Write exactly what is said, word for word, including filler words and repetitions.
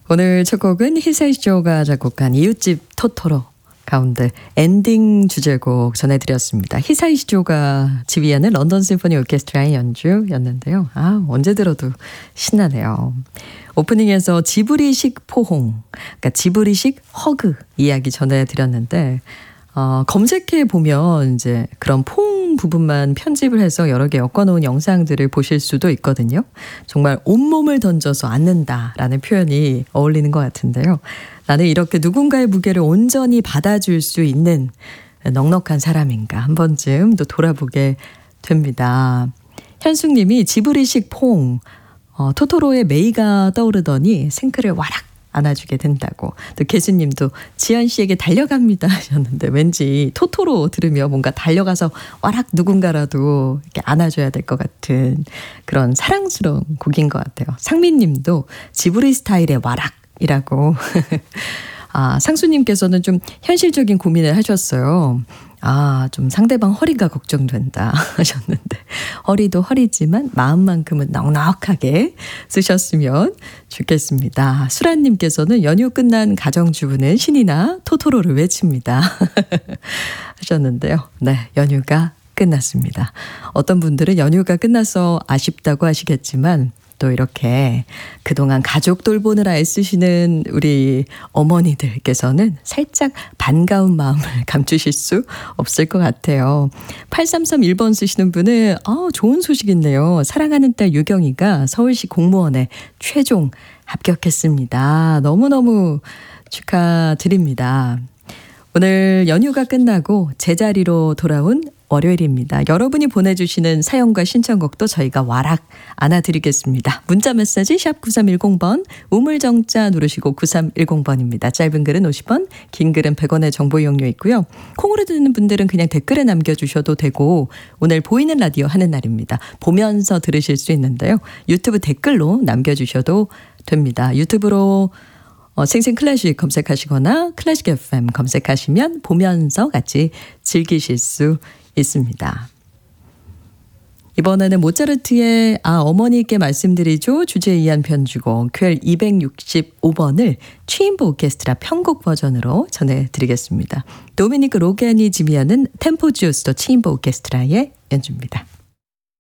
오늘 첫 곡은 히사이쇼가 작곡한 이웃집 토토로 가운데 엔딩 주제곡 전해드렸습니다. 히사이쇼가 지휘하는 런던 심포니 오케스트라의 연주였는데요. 아, 언제 들어도 신나네요. 오프닝에서 지브리식 포홍, 그러니까 지브리식 허그 이야기 전해드렸는데 어, 검색해 보면 이제 그런 포옹 부분만 편집을 해서 여러 개 엮어놓은 영상들을 보실 수도 있거든요. 정말 온몸을 던져서 안는다라는 표현이 어울리는 것 같은데요. 나는 이렇게 누군가의 무게를 온전히 받아줄 수 있는 넉넉한 사람인가 한 번쯤 또 돌아보게 됩니다. 현숙님이 지브리식 포옹, 어, 토토로의 메이가 떠오르더니 생크를 와락 안아주게 된다고. 또 개수님도 지연 씨에게 달려갑니다 하셨는데 왠지 토토로 들으며 뭔가 달려가서 와락 누군가라도 이렇게 안아줘야 될 것 같은 그런 사랑스러운 곡인 것 같아요. 상민님도 지브리 스타일의 와락이라고. 아, 상수님께서는 좀 현실적인 고민을 하셨어요. 아, 좀 상대방 허리가 걱정된다 하셨는데 허리도 허리지만 마음만큼은 넉넉하게 쓰셨으면 좋겠습니다. 수란님께서는 연휴 끝난 가정주부는 신이나 토토로를 외칩니다 하셨는데요. 네, 연휴가 끝났습니다. 어떤 분들은 연휴가 끝나서 아쉽다고 하시겠지만 또 이렇게 그동안 가족 돌보느라 애쓰시는 우리 어머니들께서는 살짝 반가운 마음을 감추실 수 없을 것 같아요. 팔삼삼일 번 쓰시는 분은 아, 좋은 소식 있네요. 사랑하는 딸 유경이가 서울시 공무원에 최종 합격했습니다. 너무너무 축하드립니다. 오늘 연휴가 끝나고 제자리로 돌아온 월요일입니다. 여러분이 보내주시는 사연과 신청곡도 저희가 와락 안아드리겠습니다. 문자메시지 샵 구삼일공 번, 우물정자 누르시고 구삼일공 번입니다. 짧은 글은 오십 원, 긴 글은 백 원의 정보 이용료 있고요. 콩으로 듣는 분들은 그냥 댓글에 남겨주셔도 되고 오늘 보이는 라디오 하는 날입니다. 보면서 들으실 수 있는데요. 유튜브 댓글로 남겨주셔도 됩니다. 유튜브로 어, 생생 클래식 검색하시거나 클래식 에프엠 검색하시면 보면서 같이 즐기실 수 있습니다. 이번에는 모차르트의 아 어머니께 말씀드리죠 주제에 의한 편주곡 퀘일 이백육십오 번을 취임부 오케스트라 편곡 버전으로 전해드리겠습니다. 도미니크 로겐이 지휘하는 템포 지오스도 취임부 오케스트라의 연주입니다.